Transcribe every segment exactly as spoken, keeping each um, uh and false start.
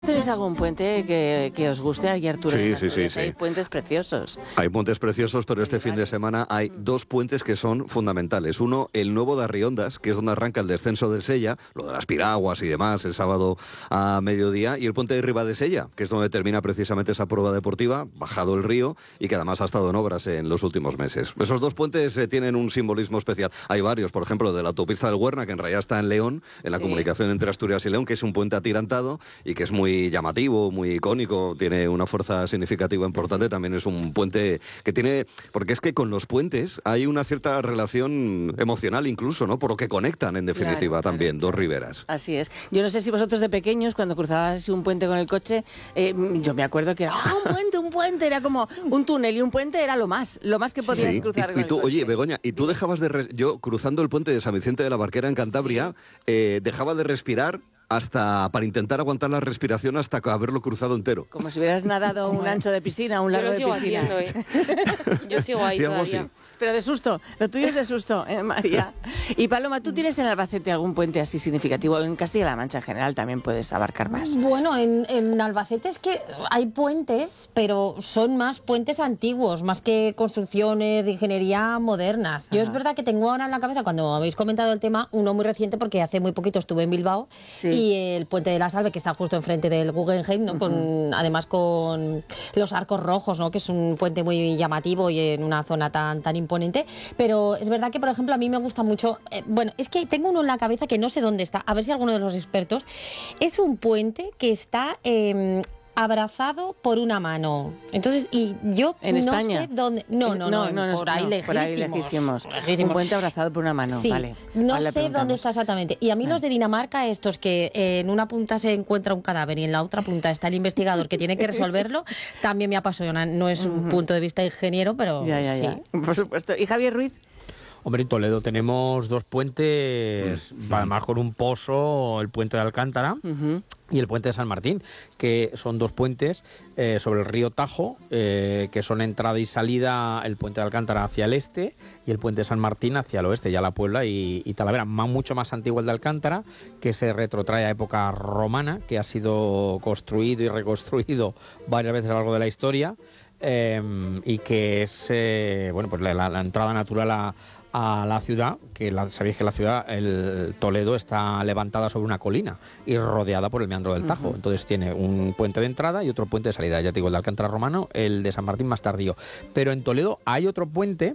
¿Tenéis algún puente que, que os guste? Aquí, Arturo, sí, sí, sí, sí. Hay puentes preciosos. Hay puentes preciosos, pero este fin de semana hay dos puentes que son fundamentales. Uno, el nuevo de Arriondas, que es donde arranca el descenso del Sella, lo de las piraguas y demás, el sábado a mediodía, y el puente de Ribadesella, que es donde termina precisamente esa prueba deportiva, bajado el río, y que además ha estado en obras en los últimos meses. Esos dos puentes eh, tienen un simbolismo especial. Hay varios, por ejemplo, de la autopista del Huerna, que en realidad está en León, en la sí. comunicación entre Asturias y León, que es un puente atirantado y que es muy llamativo, muy icónico, tiene una fuerza significativa importante. También es un puente que tiene, porque es que con los puentes hay una cierta relación emocional incluso, ¿no? Por lo que conectan en definitiva claro, también claro, dos claro. riberas. Así es. Yo no sé si vosotros de pequeños, cuando cruzabas un puente con el coche, eh, yo me acuerdo que era ¡ah, un puente, un puente! Era como un túnel, y un puente era lo más, lo más que podías sí. cruzar y, con y tú, el coche. Oye, Begoña, y tú dejabas de... Res... Yo, cruzando el puente de San Vicente de la Barquera en Cantabria, sí. eh, dejaba de respirar hasta para intentar aguantar la respiración hasta haberlo cruzado entero. Como si hubieras nadado un ancho de piscina, un largo de piscina. Haciendo, ¿eh? Yo sigo ahí sí, todavía. Pero de susto, lo tuyo es de susto, ¿eh, María? Y Paloma, ¿tú tienes en Albacete algún puente así significativo? En Castilla-La Mancha en general también puedes abarcar más. Bueno, en, en Albacete es que hay puentes, pero son más puentes antiguos, más que construcciones de ingeniería modernas. Yo Ajá. es verdad que tengo ahora en la cabeza, cuando habéis comentado el tema, uno muy reciente, porque hace muy poquito estuve en Bilbao, sí. y el puente de la Salve, que está justo enfrente del Guggenheim, ¿no? Uh-huh. con, además con los arcos rojos, ¿no? Que es un puente muy llamativo y en una zona tan, tan importante. Pero es verdad que, por ejemplo, a mí me gusta mucho, eh, bueno, es que tengo uno en la cabeza que no sé dónde está, a ver si alguno de los expertos, es un puente que está eh, abrazado por una mano. Entonces, y yo ¿En no España? sé dónde, no, no, no, no, no por, ahí no por ahí lejísimos. Un puente abrazado por una mano, sí, vale. No vale, sé dónde está exactamente. Y a mí ah. los de Dinamarca, estos que eh, en una punta se encuentra un cadáver y en la otra punta está el investigador que tiene que resolverlo, también me apasiona. No es un uh-huh. punto de vista ingeniero, pero ya, ya, sí. Ya. Por supuesto. ¿Y Javier Ruiz? Hombre, en Toledo tenemos dos puentes, uh-huh. además con un pozo, el puente de Alcántara uh-huh. y el puente de San Martín, que son dos puentes eh, sobre el río Tajo, eh, que son entrada y salida, el puente de Alcántara hacia el este y el puente de San Martín hacia el oeste, ya La Puebla y, y Talavera. Más, mucho más antiguo el de Alcántara, que se retrotrae a época romana, que ha sido construido y reconstruido varias veces a lo largo de la historia. Eh, y que es eh, bueno pues la, la, la entrada natural a, a la ciudad, que la, sabéis que la ciudad, el Toledo, está levantada sobre una colina y rodeada por el meandro del Tajo. Uh-huh. Entonces tiene un puente de entrada y otro puente de salida. Ya te digo, el de Alcántara romano, el de San Martín más tardío. Pero en Toledo hay otro puente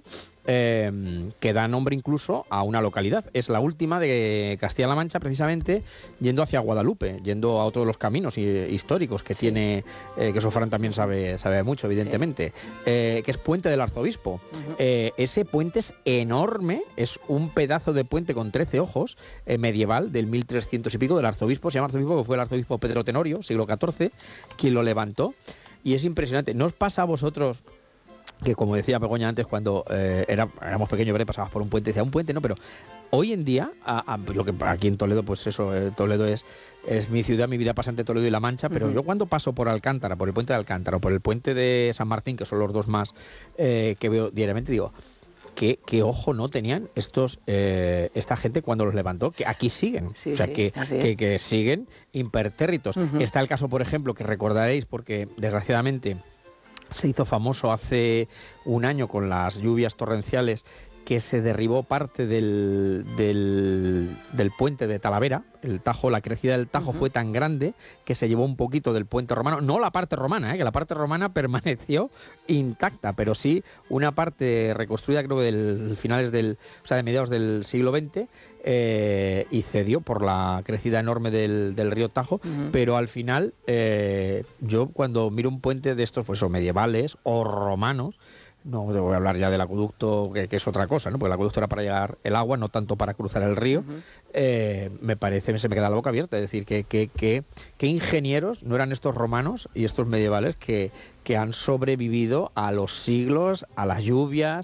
Eh, que da nombre incluso a una localidad. Es la última de Castilla-La Mancha, precisamente, yendo hacia Guadalupe, yendo a otro de los caminos históricos que sí. tiene, eh, que Sofran también sabe, sabe mucho, evidentemente, sí. eh, que es Puente del Arzobispo. Uh-huh. Eh, ese puente es enorme, es un pedazo de puente con trece ojos, eh, medieval, del mil trescientos y pico, del arzobispo, se llama arzobispo, que fue el arzobispo Pedro Tenorio, siglo catorce, quien lo levantó, y es impresionante. ¿No os pasa a vosotros que, como decía Begoña antes, cuando eh, era, éramos pequeños, ¿verdad? Pasabas por un puente, decía un puente, no, pero hoy en día, a, a, yo que aquí en Toledo, pues eso, eh, Toledo es, es mi ciudad, mi vida pasa entre Toledo y La Mancha, pero uh-huh. yo cuando paso por Alcántara, por el puente de Alcántara o por el puente de San Martín, que son los dos más eh, que veo diariamente, digo, ¿qué, qué ojo no tenían estos eh, esta gente cuando los levantó? Que aquí siguen, sí, o sea, sí, que, que, que siguen impertérritos. Uh-huh. Está el caso, por ejemplo, que recordaréis, porque desgraciadamente se hizo famoso hace un año con las lluvias torrenciales, que se derribó parte del, del, del puente de Talavera. El Tajo, la crecida del Tajo uh-huh. fue tan grande que se llevó un poquito del puente romano, no la parte romana, ¿eh? que la parte romana permaneció intacta, pero sí una parte reconstruida, creo que del finales del, o sea, de mediados del siglo veinte, eh, y cedió por la crecida enorme del, del río Tajo, uh-huh. pero al final eh, yo cuando miro un puente de estos, pues o medievales o romanos, no voy a hablar ya del acueducto, que, que es otra cosa, ¿no? Porque el acueducto era para llegar el agua, no tanto para cruzar el río. Uh-huh. Eh, me parece, se me queda la boca abierta. Es decir, que, que, que, que ingenieros no eran estos romanos y estos medievales que, que han sobrevivido a los siglos, a las lluvias,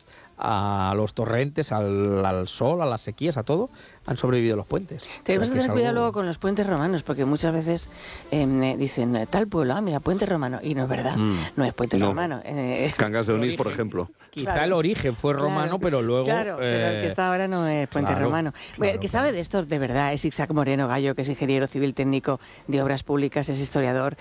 a los torrentes, al, al sol, a las sequías, a todo, han sobrevivido los puentes. Tenemos que que tener es cuidado algo- luego con los puentes romanos, porque muchas veces eh, dicen eh, tal pueblo, ah, mira, puente romano, y no es verdad, Mm. no es puente No. romano. eh, Cangas de Onís, por origen. ejemplo. Quizá Claro. el origen fue romano, Claro, pero luego... Claro, pero el que eh, está ahora no es puente claro, romano. Bueno, el que claro, sabe de esto de verdad es Isaac Moreno Gallo, que es ingeniero civil técnico de obras públicas, es historiador,